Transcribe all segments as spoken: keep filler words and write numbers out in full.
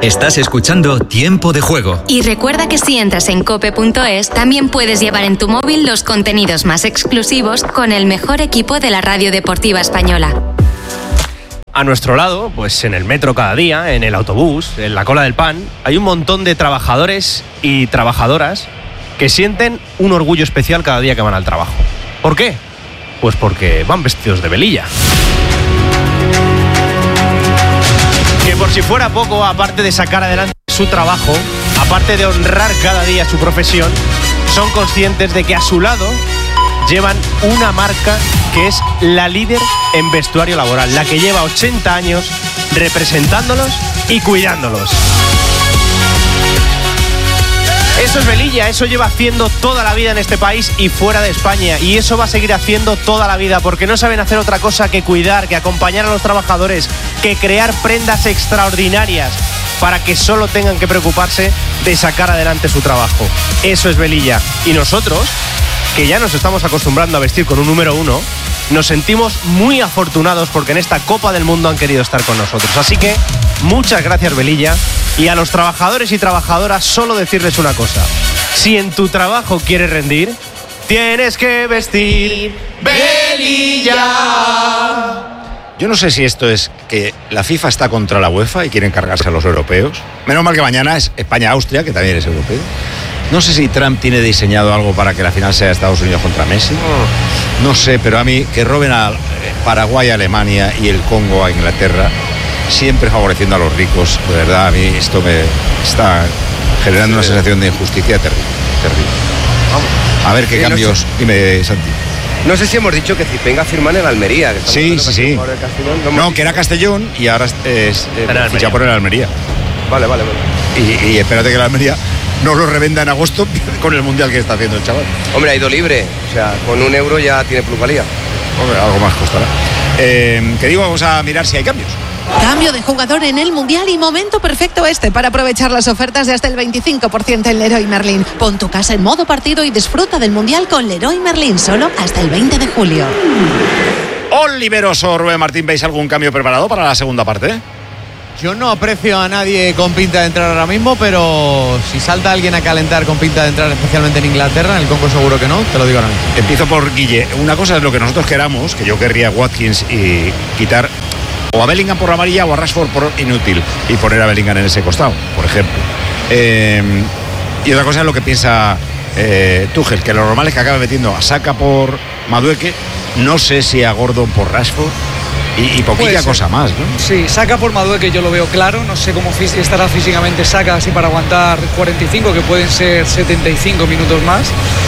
Estás escuchando Tiempo de Juego. Y recuerda que si entras en cope punto es, también puedes llevar en tu móvil los contenidos más exclusivos con el mejor equipo de la radio deportiva española. A nuestro lado, pues en el metro cada día, en el autobús, en la cola del pan, hay un montón de trabajadores y trabajadoras que sienten un orgullo especial cada día que van al trabajo. ¿Por qué? Pues porque van vestidos de velilla. Que por si fuera poco, aparte de sacar adelante su trabajo, aparte de honrar cada día su profesión, son conscientes de que a su lado llevan una marca que es la líder en vestuario laboral, la que lleva ochenta años representándolos y cuidándolos. Eso es Velilla, eso lleva haciendo toda la vida en este país y fuera de España, y eso va a seguir haciendo toda la vida, porque no saben hacer otra cosa que cuidar, que acompañar a los trabajadores, que crear prendas extraordinarias para que solo tengan que preocuparse de sacar adelante su trabajo. Eso es Velilla. Y nosotros, que ya nos estamos acostumbrando a vestir con un número uno, nos sentimos muy afortunados porque en esta Copa del Mundo han querido estar con nosotros. Así que muchas gracias, Velilla. Y a los trabajadores y trabajadoras solo decirles una cosa: si en tu trabajo quieres rendir, tienes que vestir Velilla. Yo no sé si esto es que la FIFA está contra la UEFA y quieren cargarse a los europeos. Menos mal que mañana es España-Austria, que también es europeo. No sé si Trump tiene diseñado algo para que la final sea Estados Unidos contra Messi. No sé, pero a mí que roben a Paraguay a Alemania y el Congo a Inglaterra, siempre favoreciendo a los ricos, de verdad, a mí esto me está generando una sensación de injusticia terrible, terrible. A ver qué sí, cambios, no sé. Dime, Santi. No sé si hemos dicho que Zipenga firma en el Almería. Que sí, sí, sí. No, no que era Castellón y ahora es, es eh, ficha por el Almería. Vale, vale, vale. Y, y espérate que el Almería no lo revenda en agosto con el Mundial que está haciendo el chaval. Hombre, ha ido libre. O sea, con un euro ya tiene plusvalía. Hombre, algo más costará. Eh, que digo, vamos a mirar si hay cambios. Cambio de jugador en el Mundial y momento perfecto este para aprovechar las ofertas de hasta el veinticinco por ciento en Leroy Merlin. Pon tu casa en modo partido y disfruta del Mundial con Leroy Merlin solo hasta el veinte de julio. Oliveros o Rubén Martín, ¿veis algún cambio preparado para la segunda parte? Yo no aprecio a nadie con pinta de entrar ahora mismo, pero si salta alguien a calentar con pinta de entrar, especialmente en Inglaterra, en el Congo seguro que no, te lo digo ahora mismo. Empiezo por Guille. Una cosa es lo que nosotros queramos, que yo querría a Watkins y quitar o a Bellingham por la amarilla o a Rashford por inútil y poner a Bellingham en ese costado, por ejemplo. Eh, y otra cosa es lo que piensa eh, Tuchel, que lo normal es que acabe metiendo a Saka por Madueke, no sé si a Gordon por Rashford y, y poquilla cosa más, ¿no? Sí, Saka por Madueke yo lo veo claro, no sé cómo fí- estará físicamente Saka así para aguantar cuarenta y cinco, que pueden ser setenta y cinco minutos más.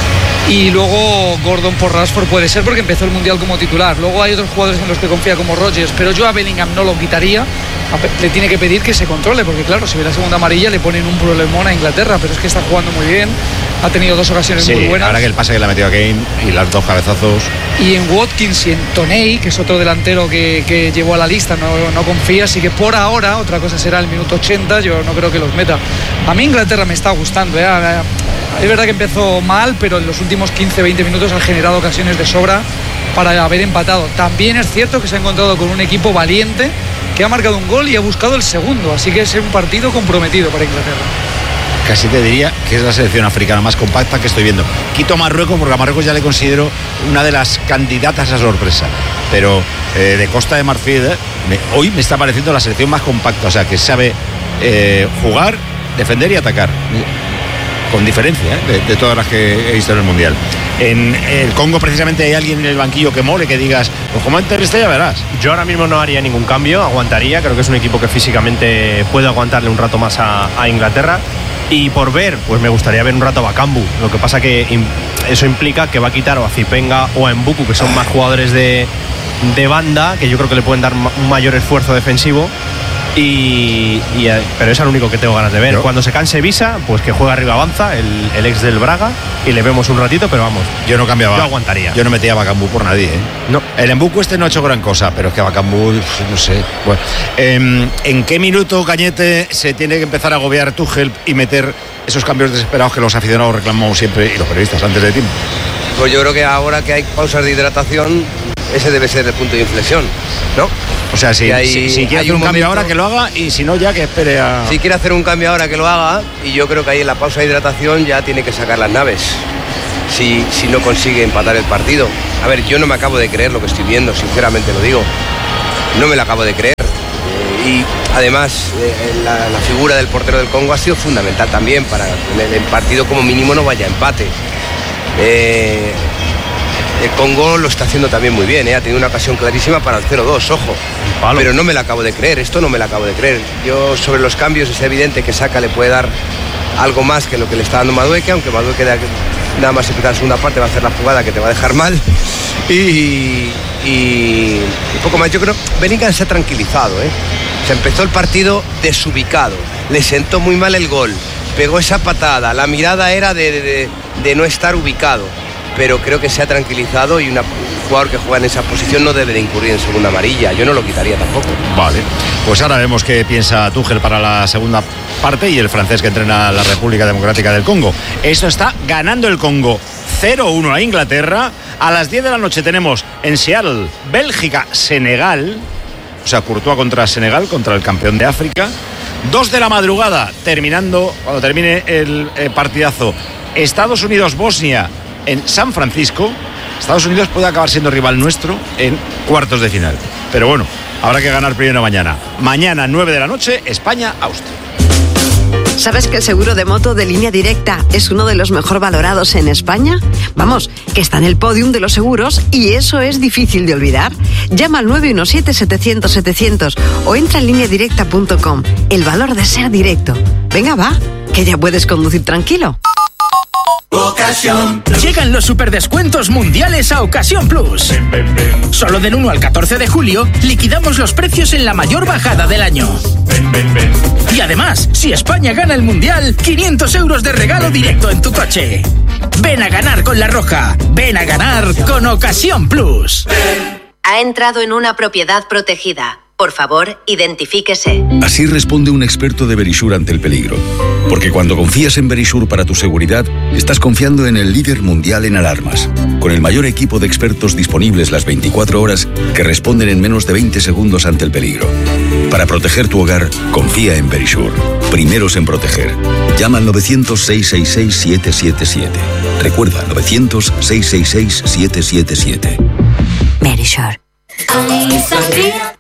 Y luego Gordon por Rashford puede ser porque empezó el Mundial como titular. Luego hay otros jugadores en los que confía como Rodgers, pero yo a Bellingham no lo quitaría. Le tiene que pedir que se controle, porque claro, si ve la segunda amarilla le ponen un problemón a Inglaterra, pero es que está jugando muy bien, ha tenido dos ocasiones sí, muy buenas. Ahora que el pase que le ha metido a Kane y las dos cabezazos. Y en Watkins y en Toney, que es otro delantero que, que llevó a la lista, no, no confía, así que por ahora, otra cosa será el minuto ochenta, yo no creo que los meta. A mí Inglaterra me está gustando, ¿eh? Es verdad que empezó mal, pero en los últimos quince veinte minutos han generado ocasiones de sobra para haber empatado. También es cierto que se ha encontrado con un equipo valiente que ha marcado un gol y ha buscado el segundo, así que es un partido comprometido para Inglaterra. Casi te diría que es la selección africana más compacta que estoy viendo. Quito Marruecos porque a Marruecos ya le considero una de las candidatas a sorpresa, pero eh, de Costa de Marfil eh, me, hoy me está pareciendo la selección más compacta, o sea que sabe eh, jugar, defender y atacar con diferencia ¿eh? de, de todas las que he visto en el Mundial. En el Congo precisamente hay alguien en el banquillo que mole, que digas, pues como entre este ya verás. Yo ahora mismo no haría ningún cambio, aguantaría, creo que es un equipo que físicamente puede aguantarle un rato más a, a Inglaterra. Y por ver, pues me gustaría ver un rato a Bakambu. Lo que pasa que im- eso implica que va a quitar o a Zipenga o a Mbuku, que son más jugadores de, de banda, que yo creo que le pueden dar ma- un mayor esfuerzo defensivo. Y, y, pero es el único que tengo ganas de ver. ¿Yo? Cuando se canse Visa, pues que juega arriba Avanza, el, el ex del Braga, y le vemos un ratito, pero vamos. Yo no cambiaba. Yo aguantaría. Yo no metía a Bakambu por nadie, ¿eh? No. El Mbuku este no ha hecho gran cosa, pero es que a Bakambu, no sé. Bueno, eh, ¿en qué minuto, Cañete, se tiene que empezar a agobiar Tuchel y meter esos cambios desesperados que los aficionados reclamamos siempre y los periodistas antes de tiempo? Pues yo creo que ahora que hay pausas de hidratación, ese debe ser el punto de inflexión, ¿no? O sea, si, hay, si, si quiere hacer un, un cambio ahora, que lo haga, y si no, ya que espere a... Si quiere hacer un cambio ahora, que lo haga, y yo creo que ahí en la pausa de hidratación ya tiene que sacar las naves, si, si no consigue empatar el partido. A ver, yo no me acabo de creer lo que estoy viendo, sinceramente lo digo. No me lo acabo de creer. Eh, y además, eh, la, la figura del portero del Congo ha sido fundamental también para que el partido como mínimo no vaya a empate. Eh, el Congo lo está haciendo también muy bien, ¿eh? Ha tenido una ocasión clarísima para el cero dos, ojo. Pero no me la acabo de creer, esto no me la acabo de creer. Yo sobre los cambios es evidente que Saka le puede dar algo más que lo que le está dando Madueke, aunque Madueke nada más empezar la segunda parte va a hacer la jugada que te va a dejar mal. Y, y, y poco más, yo creo que Bellingham se ha tranquilizado, ¿eh? Se empezó el partido desubicado, le sentó muy mal el gol, pegó esa patada, la mirada era de, de, de no estar ubicado. Pero creo que se ha tranquilizado y una, un jugador que juega en esa posición no debe de incurrir en segunda amarilla. Yo no lo quitaría tampoco. Vale, pues ahora vemos qué piensa Tuchel para la segunda parte y el francés que entrena a la República Democrática del Congo. Esto está ganando el Congo cero uno a Inglaterra. A las diez de la noche tenemos en Seattle, Bélgica, Senegal. O sea, Courtois contra Senegal, contra el campeón de África. Dos de la madrugada, terminando, cuando termine el eh, partidazo, Estados Unidos, Bosnia, en San Francisco. Estados Unidos puede acabar siendo rival nuestro en cuartos de final. Pero bueno, habrá que ganar primero mañana. Mañana, nueve de la noche, España, Austria. ¿Sabes que el seguro de moto de Línea Directa es uno de los mejor valorados en España? Vamos, que está en el podium de los seguros y eso es difícil de olvidar. Llama al nueve uno siete, setecientos, setecientos o entra en línea directa punto com. El valor de ser directo. Venga, va, que ya puedes conducir tranquilo. Ocasión Plus. Llegan los superdescuentos mundiales a Ocasión Plus. Ven, ven, ven. Solo del uno al catorce de julio liquidamos los precios en la mayor bajada del año. Ven, ven, ven. Y además, si España gana el mundial, quinientos euros de regalo directo en tu coche. Ven a ganar con La Roja. Ven a ganar con Ocasión Plus. Ha entrado en una propiedad protegida. Por favor, identifíquese. Así responde un experto de Verisure ante el peligro. Porque cuando confías en Verisure para tu seguridad, estás confiando en el líder mundial en alarmas. Con el mayor equipo de expertos disponibles las veinticuatro horas que responden en menos de veinte segundos ante el peligro. Para proteger tu hogar, confía en Verisure. Primeros en proteger. Llama al novecientos, seiscientos sesenta y seis, siete siete siete. Recuerda, novecientos, seiscientos sesenta y seis, siete siete siete. Verisure.